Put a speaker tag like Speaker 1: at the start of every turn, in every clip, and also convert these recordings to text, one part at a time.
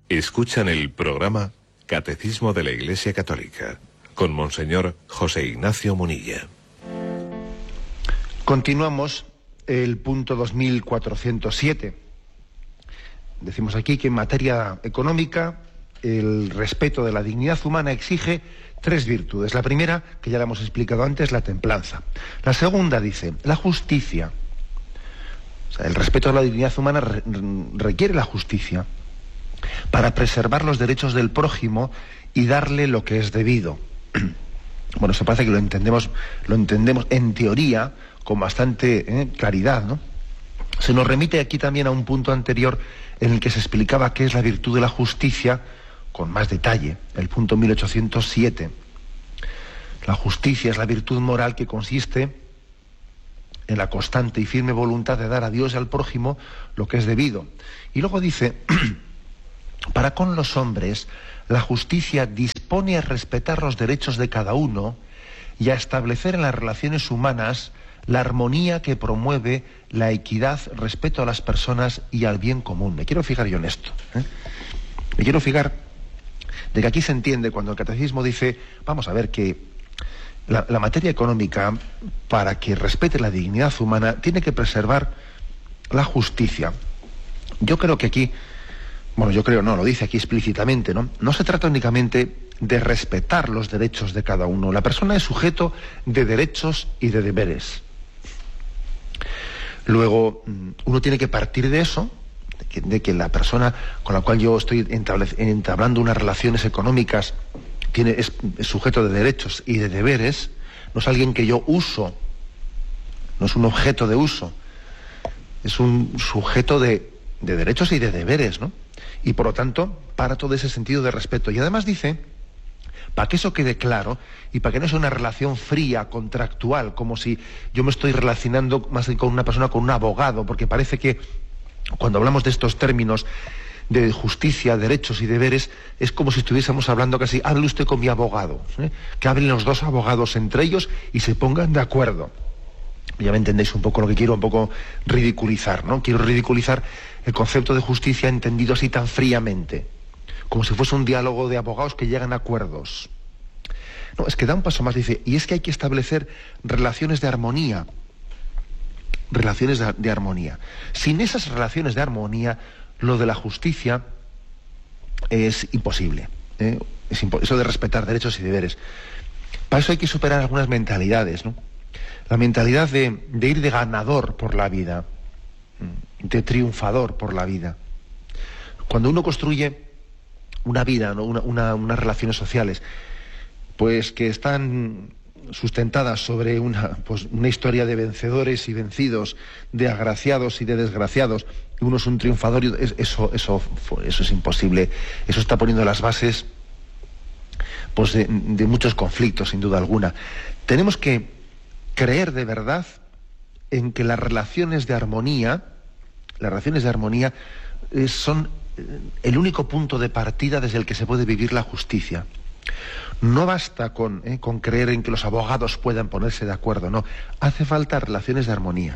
Speaker 1: Escuchan el programa Catecismo de la Iglesia Católica con Monseñor José Ignacio Munilla.
Speaker 2: Continuamos el punto 2407. Decimos aquí que en materia económica el respeto de la dignidad humana exige tres virtudes. La primera, que ya la hemos explicado antes, la templanza. La segunda, dice, la justicia. O sea, el respeto a la dignidad humana requiere la justicia para preservar los derechos del prójimo y darle lo que es debido. Bueno, eso parece que lo entendemos en teoría con bastante claridad, ¿no? Se nos remite aquí también a un punto anterior en el que se explicaba qué es la virtud de la justicia con más detalle, el punto 1807. La justicia es la virtud moral que consiste en la constante y firme voluntad de dar a Dios y al prójimo lo que es debido. Y luego dice, para con los hombres, la justicia dispone a respetar los derechos de cada uno y a establecer en las relaciones humanas la armonía que promueve la equidad, respeto a las personas y al bien común. Me quiero fijar yo en esto. Me quiero fijar de que aquí se entiende cuando el catecismo dice, vamos a ver que la materia económica, para que respete la dignidad humana, tiene que preservar la justicia. Yo creo que aquí, lo dice aquí explícitamente, ¿no? No se trata únicamente de respetar los derechos de cada uno. La persona es sujeto de derechos y de deberes. Luego, uno tiene que partir de eso, de que la persona con la cual yo estoy entablando unas relaciones económicas es sujeto de derechos y de deberes, no es alguien que yo uso, no es un objeto de uso, es un sujeto de derechos y de deberes, ¿no? Y por lo tanto, para todo ese sentido de respeto. Y además dice, para que eso quede claro y para que no sea una relación fría, contractual, como si yo me estoy relacionando más que con una persona, con un abogado, porque parece que cuando hablamos de estos términos de justicia, derechos y deberes, es como si estuviésemos hablando casi, hable usted con mi abogado, que hablen los dos abogados entre ellos y se pongan de acuerdo. Ya me entendéis un poco lo que quiero un poco ridiculizar, ¿no? Quiero ridiculizar el concepto de justicia entendido así tan fríamente, como si fuese un diálogo de abogados que llegan a acuerdos. No, es que da un paso más, dice, y es que hay que establecer relaciones de armonía. Relaciones de armonía. Sin esas relaciones de armonía, lo de la justicia es imposible. Eso de respetar derechos y deberes. Para eso hay que superar algunas mentalidades, ¿no? La mentalidad de ir de ganador por la vida, de triunfador por la vida. Cuando uno construye una vida, ¿no? unas relaciones sociales, pues que están sustentadas sobre una historia de vencedores y vencidos, de agraciados y de desgraciados, uno es un triunfador, eso es imposible. Eso está poniendo las bases pues de muchos conflictos, sin duda alguna. Tenemos que creer de verdad en que las relaciones de armonía son el único punto de partida desde el que se puede vivir la justicia. No basta con creer en que los abogados puedan ponerse de acuerdo, no. Hace falta relaciones de armonía.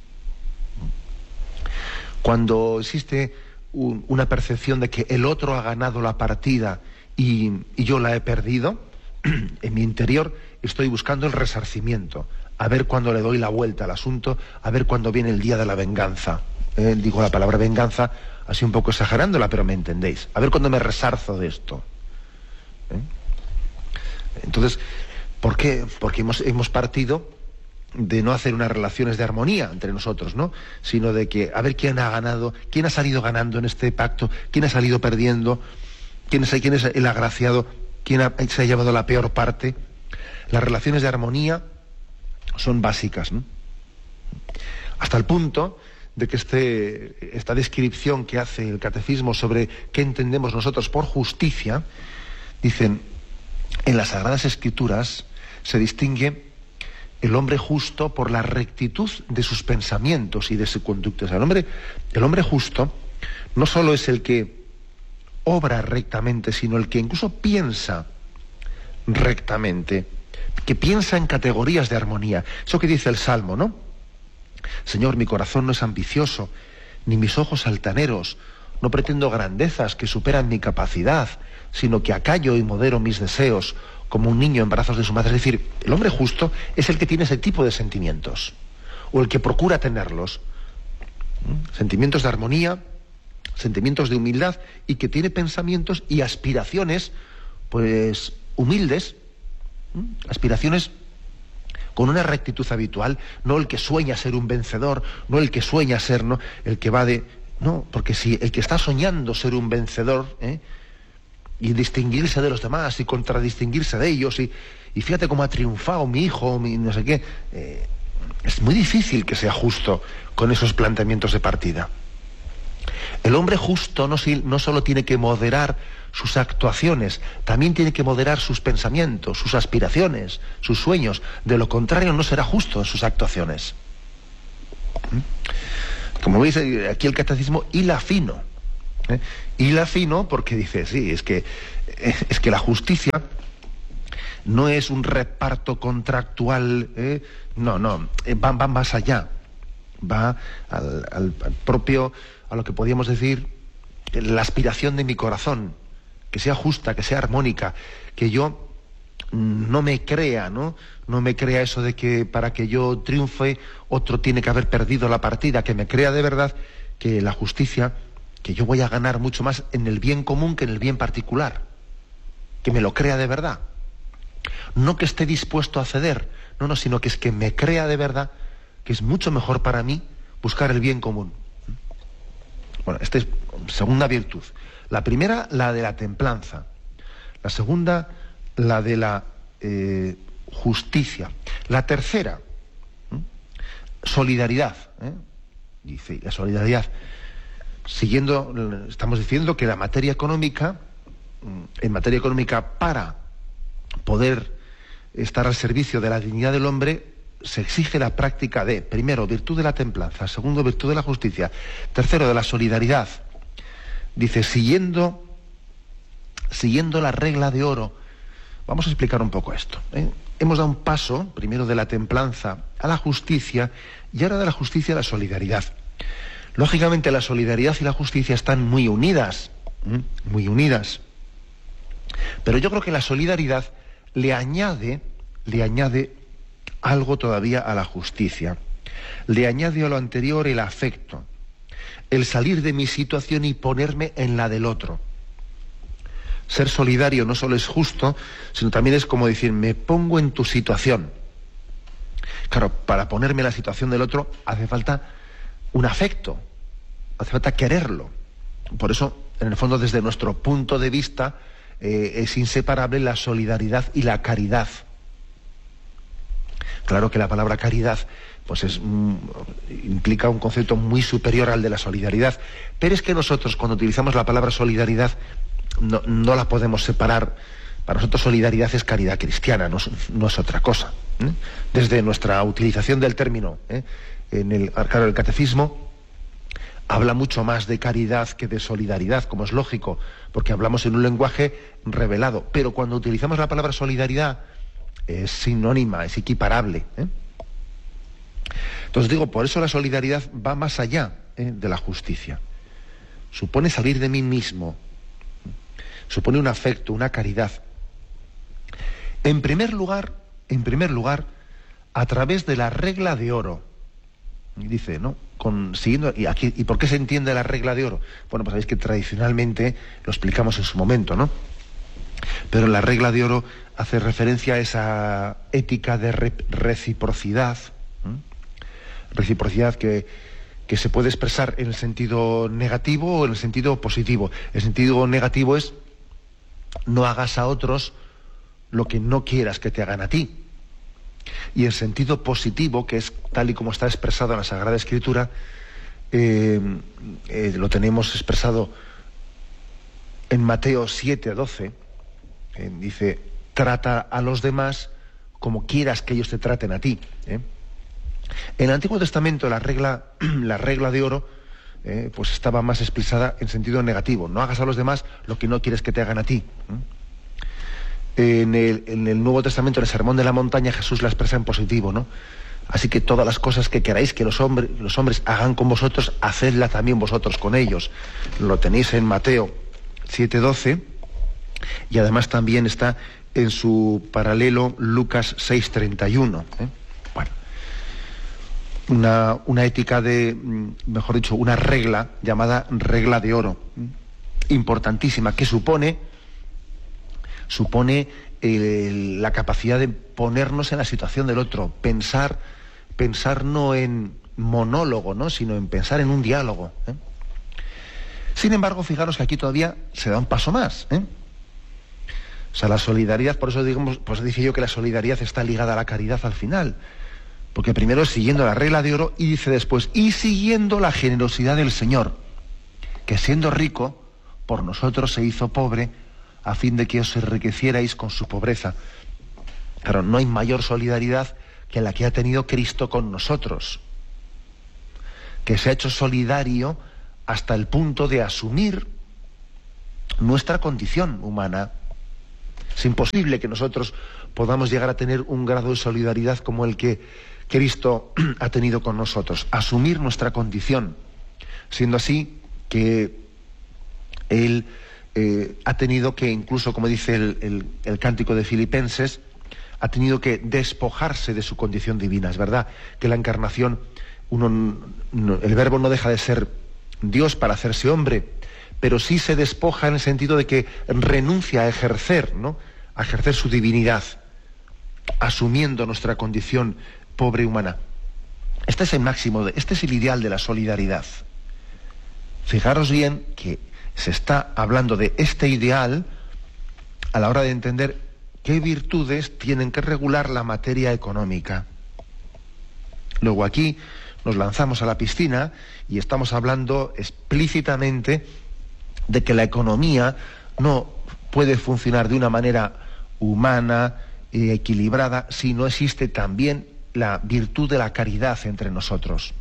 Speaker 2: Cuando existe una percepción de que el otro ha ganado la partida y yo la he perdido, en mi interior estoy buscando el resarcimiento, a ver cuándo le doy la vuelta al asunto, a ver cuándo viene el día de la venganza. Digo la palabra venganza así un poco exagerándola, pero me entendéis. A ver cuándo me resarzo de esto. Entonces, ¿por qué? Porque hemos partido de no hacer unas relaciones de armonía entre nosotros, ¿no? Sino de que a ver quién ha ganado, quién ha salido ganando en este pacto, quién ha salido perdiendo, quién es el agraciado, quién se ha llevado la peor parte. Las relaciones de armonía son básicas, ¿no? Hasta el punto de que esta descripción que hace el catecismo sobre qué entendemos nosotros por justicia, dicen, en las Sagradas Escrituras se distingue el hombre justo por la rectitud de sus pensamientos y de su conducta. O sea, el hombre justo no solo es el que obra rectamente, sino el que incluso piensa rectamente, que piensa en categorías de armonía. Eso que dice el Salmo, ¿no? Señor, mi corazón no es ambicioso, ni mis ojos altaneros. no pretendo grandezas que superan mi capacidad, sino que acallo y modero mis deseos como un niño en brazos de su madre. Es decir, el hombre justo es el que tiene ese tipo de sentimientos, o el que procura tenerlos. Sentimientos de armonía, sentimientos de humildad, y que tiene pensamientos y aspiraciones, pues, humildes, aspiraciones con una rectitud habitual, no el que sueña ser un vencedor, no el que sueña ser, no, el que va de... No, porque si el que está soñando ser un vencedor, y distinguirse de los demás, y contradistinguirse de ellos, y fíjate cómo ha triunfado mi hijo, no sé qué, es muy difícil que sea justo con esos planteamientos de partida. El hombre justo no solo tiene que moderar sus actuaciones, también tiene que moderar sus pensamientos, sus aspiraciones, sus sueños. De lo contrario, no será justo en sus actuaciones. Como veis, aquí el catecismo hila fino. Hila fino porque dice, sí, es que la justicia no es un reparto contractual, no, va más allá. Va al propio, a lo que podríamos decir, la aspiración de mi corazón, que sea justa, que sea armónica, que yo no me crea eso de que para que yo triunfe otro tiene que haber perdido la partida, que me crea de verdad que la justicia, que yo voy a ganar mucho más en el bien común que en el bien particular, que me lo crea de verdad. No que esté dispuesto a ceder, no, sino que es que me crea de verdad que es mucho mejor para mí buscar el bien común. Bueno, esta es segunda virtud. La primera, la de la templanza. La segunda, la de la justicia. La tercera, solidaridad. Dice, la solidaridad. Estamos diciendo que en materia económica, para poder estar al servicio de la dignidad del hombre, se exige la práctica de, primero, virtud de la templanza, segundo, virtud de la justicia, tercero, de la solidaridad. Dice, siguiendo la regla de oro. Vamos a explicar un poco esto. Hemos dado un paso, primero de la templanza a la justicia, y ahora de la justicia a la solidaridad. Lógicamente, la solidaridad y la justicia están muy unidas, pero yo creo que la solidaridad le añade algo todavía a la justicia. Le añade a lo anterior el afecto, el salir de mi situación y ponerme en la del otro. Ser solidario no solo es justo, sino también es como decir, me pongo en tu situación. Claro, para ponerme en la situación del otro hace falta un afecto, hace falta quererlo. Por eso, en el fondo, desde nuestro punto de vista, es inseparable la solidaridad y la caridad. Claro que la palabra caridad pues implica un concepto muy superior al de la solidaridad, pero es que nosotros, cuando utilizamos la palabra solidaridad, no la podemos separar. Para nosotros solidaridad es caridad cristiana, no es otra cosa. Desde nuestra utilización del término, claro, el catecismo habla mucho más de caridad que de solidaridad, como es lógico, porque hablamos en un lenguaje revelado, pero cuando utilizamos la palabra solidaridad es sinónima, es equiparable. Entonces digo, por eso la solidaridad va más allá de la justicia. Supone salir de mí mismo, supone un afecto, una caridad. En primer lugar, a través de la regla de oro. Y dice, ¿no? ¿Y por qué se entiende la regla de oro? Bueno, pues sabéis que tradicionalmente lo explicamos en su momento, ¿no? Pero la regla de oro hace referencia a esa ética de reciprocidad, reciprocidad que se puede expresar en el sentido negativo o en el sentido positivo. El sentido negativo es, no hagas a otros lo que no quieras que te hagan a ti. Y el sentido positivo, que es tal y como está expresado en la Sagrada Escritura, lo tenemos expresado en Mateo 7:12, dice, trata a los demás como quieras que ellos te traten a ti. En el Antiguo Testamento la regla de oro pues estaba más expresada en sentido negativo. No hagas a los demás lo que no quieres que te hagan a ti. En el Nuevo Testamento, en el Sermón de la Montaña, Jesús la expresa en positivo, ¿no? Así que todas las cosas que queráis que los hombres hagan con vosotros, hacedlas también vosotros con ellos. Lo tenéis en Mateo 7:12 y además también está en su paralelo Lucas 6:31. Bueno, una ética mejor dicho, una regla llamada regla de oro, importantísima, que supone la capacidad de ponernos en la situación del otro, pensar no en monólogo, ¿no?, sino en pensar en un diálogo. Sin embargo, fijaros que aquí todavía se da un paso más. O sea, la solidaridad, por eso dije yo que la solidaridad está ligada a la caridad al final. Porque primero es siguiendo la regla de oro y dice después, y siguiendo la generosidad del Señor, que siendo rico, por nosotros se hizo pobre, a fin de que os enriquecierais con su pobreza. Claro, no hay mayor solidaridad que la que ha tenido Cristo con nosotros, que se ha hecho solidario hasta el punto de asumir nuestra condición humana. Es imposible que nosotros podamos llegar a tener un grado de solidaridad como el que Cristo ha tenido con nosotros, asumir nuestra condición, siendo así que Él ha tenido que, incluso como dice el cántico de Filipenses, ha tenido que despojarse de su condición divina. Es verdad que la encarnación, el Verbo no deja de ser Dios para hacerse hombre, pero sí se despoja en el sentido de que renuncia a ejercer, ¿no?, a ejercer su divinidad, asumiendo nuestra condición pobre humana. Este es el máximo, este es el ideal de la solidaridad. Fijaros bien que se está hablando de este ideal a la hora de entender qué virtudes tienen que regular la materia económica. Luego aquí nos lanzamos a la piscina y estamos hablando explícitamente de que la economía no puede funcionar de una manera humana y equilibrada si no existe también la virtud de la caridad entre nosotros.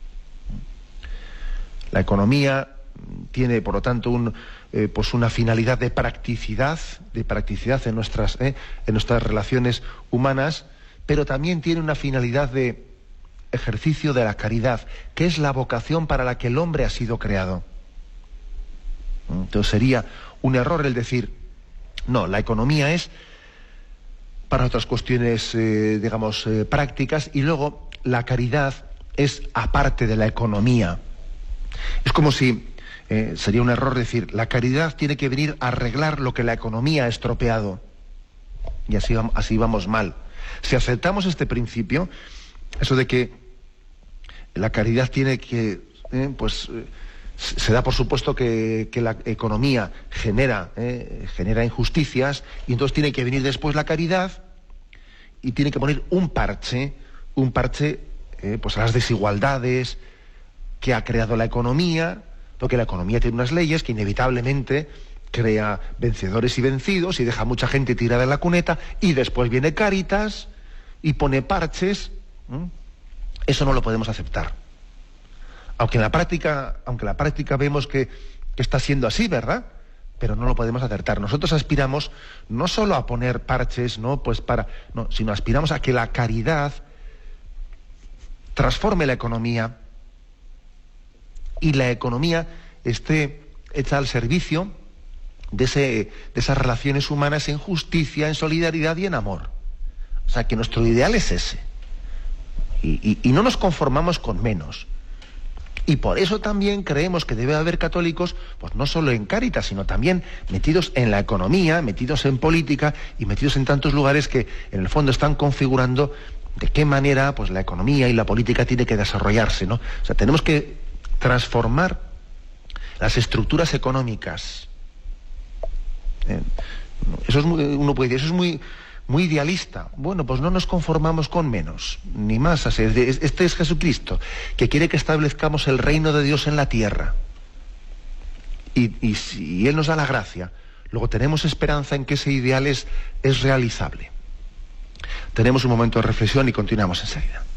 Speaker 2: La economía tiene, por lo tanto, una finalidad de practicidad en nuestras relaciones humanas, pero también tiene una finalidad de ejercicio de la caridad, que es la vocación para la que el hombre ha sido creado. Entonces sería un error el decir, no, la economía es para otras cuestiones, prácticas, y luego la caridad es aparte de la economía. Es como si sería un error decir, la caridad tiene que venir a arreglar lo que la economía ha estropeado. Y así vamos mal. Si aceptamos este principio, eso de que la caridad tiene que, se da por supuesto que la economía genera injusticias, y entonces tiene que venir después la caridad y tiene que poner un parche a las desigualdades que ha creado la economía, porque la economía tiene unas leyes que inevitablemente crea vencedores y vencidos y deja mucha gente tirada en la cuneta, y después viene Cáritas y pone parches. Eso no lo podemos aceptar. Aunque en la práctica vemos que está siendo así, ¿verdad? Pero no lo podemos acertar. Nosotros aspiramos no solo a poner parches, sino aspiramos a que la caridad transforme la economía y la economía esté hecha al servicio de esas relaciones humanas en justicia, en solidaridad y en amor. O sea, que nuestro ideal es ese. Y no nos conformamos con menos. Y por eso también creemos que debe haber católicos, pues no solo en Cáritas, sino también metidos en la economía, metidos en política y metidos en tantos lugares que en el fondo están configurando de qué manera pues la economía y la política tiene que desarrollarse, ¿no? O sea, tenemos que transformar las estructuras económicas. Uno puede decir, eso es muy idealista. Bueno, pues no nos conformamos con menos, ni más. Este es Jesucristo, que quiere que establezcamos el reino de Dios en la tierra. Y si Él nos da la gracia, luego tenemos esperanza en que ese ideal es realizable. Tenemos un momento de reflexión y continuamos enseguida.